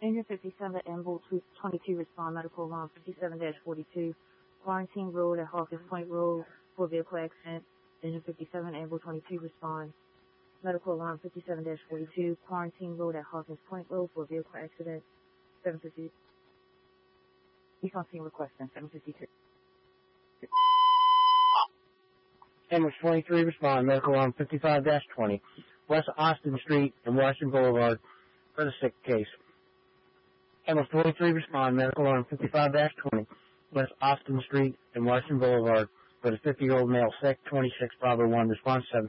Engine 57, Ambulance 22, respond. Medical alarm 57-42, Quarantine Road at Hawkins Point Road for vehicle accident. Engine 57, Ambulance 22, respond. Medical alarm 57-42, Quarantine Road at Hawkins Point Road for vehicle accident. 750. Recon scene request, 752. Ambulance 23, respond. Medical alarm 55-20, West Austin Street and Washington Boulevard for the sick case. Ambulance 23, respond. Medical alarm 55-20, West Austin Street and Washington Boulevard for the 50-year-old male sick. 26 Bravo 1, response 750.